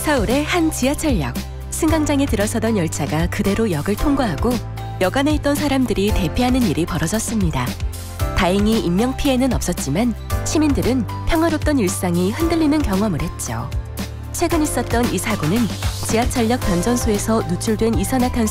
서울의 한 지하철역. 승강장에 들어서던 열차가 그대로 역을 통과하고 역 안에 있던 사람들이 대피하는 일이 벌어졌습니다. 다행히 인명피해는 없었지만 시민들은 평화롭던 일상이 흔들리는 경험을 했죠. 최근 있었던 이 사고는 지하철역 변전소에서 누출된 이산화탄소